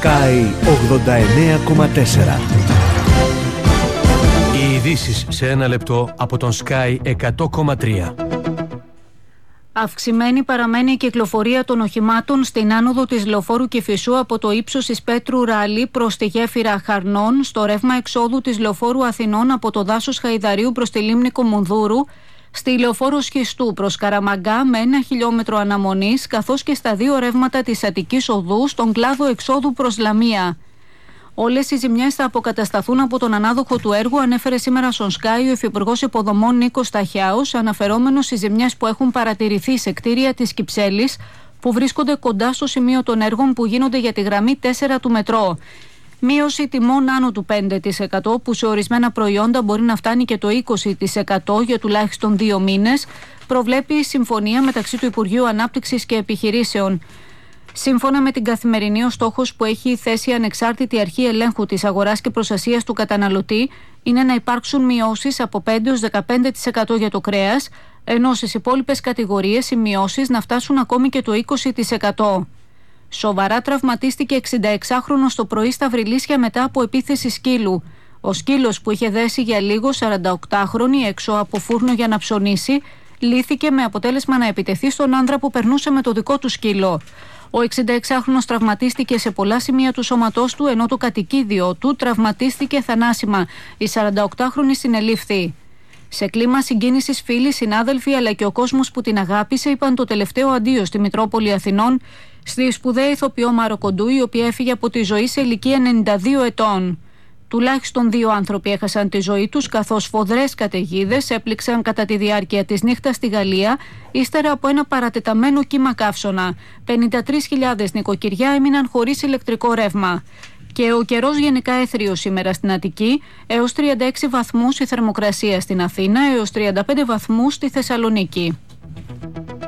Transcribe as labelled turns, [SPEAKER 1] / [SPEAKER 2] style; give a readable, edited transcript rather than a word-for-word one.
[SPEAKER 1] Sky 89,4.
[SPEAKER 2] Οι ειδήσεις σε ένα λεπτό από τον Sky 100,3.
[SPEAKER 3] Αυξημένη παραμένει η κυκλοφορία των οχημάτων στην άνοδο της Λεωφόρου Κηφισού από το ύψος της Πέτρου Ράλη προς τη γέφυρα Χαρνών, στο ρεύμα εξόδου της Λεωφόρου Αθηνών από το δάσος Χαϊδαρίου προς τη λίμνη Κομουνδούρου, στη Λεωφόρο Σχιστού προς Καραμαγκά με 1 χιλιόμετρο αναμονής, καθώς και στα δύο ρεύματα της Αττικής Οδού στον κλάδο εξόδου προς Λαμία. Όλες οι ζημιές θα αποκατασταθούν από τον ανάδοχο του έργου, ανέφερε σήμερα στον Sky ο Υφυπουργός Υποδομών Νίκος Ταχιάος, αναφερόμενος στις ζημιές που έχουν παρατηρηθεί σε κτίρια της Κυψέλης που βρίσκονται κοντά στο σημείο των έργων που γίνονται για τη γραμμή 4 του μετρό. Μείωση τιμών άνω του 5%, που σε ορισμένα προϊόντα μπορεί να φτάνει και το 20% για τουλάχιστον 2 μήνες, προβλέπει η συμφωνία μεταξύ του Υπουργείου Ανάπτυξης και Επιχειρήσεων. Σύμφωνα με την Καθημερινή, ο στόχος που έχει θέσει η Ανεξάρτητη Αρχή Ελέγχου της Αγοράς και Προστασίας του Καταναλωτή είναι να υπάρξουν μειώσεις από 5-15% για το κρέας, ενώ στις υπόλοιπες κατηγορίες οι μειώσεις να φτάσουν ακόμη και το 20%. Σοβαρά τραυματίστηκε 66χρονος το πρωί στα Βρυλίσια μετά από επίθεση σκύλου. Ο σκύλος, που είχε δέσει για λίγο 48χρονη έξω από φούρνο για να ψωνίσει, λύθηκε με αποτέλεσμα να επιτεθεί στον άνδρα που περνούσε με το δικό του σκύλο. Ο 66χρονος τραυματίστηκε σε πολλά σημεία του σώματός του, ενώ το κατοικίδιο του τραυματίστηκε θανάσιμα. Η 48χρονη συνελήφθη. Σε κλίμα συγκίνησης, φίλοι, συνάδελφοι αλλά και ο κόσμος που την αγάπησε είπαν το τελευταίο αντίο στη Μητρόπολη Αθηνών στη σπουδαία ηθοποιό Μάρο Κοντού, η οποία έφυγε από τη ζωή σε ηλικία 92 ετών. Τουλάχιστον 2 άνθρωποι έχασαν τη ζωή τους, καθώς σφοδρές καταιγίδες έπληξαν κατά τη διάρκεια της νύχτας στη Γαλλία, ύστερα από ένα παρατεταμένο κύμα καύσωνα. 53.000 νοικοκυριά έμειναν χωρίς ηλεκτρικό ρεύμα. Και ο καιρός γενικά έθριος σήμερα στην Αττική, έως 36 βαθμούς η θερμοκρασία στην Αθήνα, έως 35 βαθμούς στη Θεσσαλονίκη.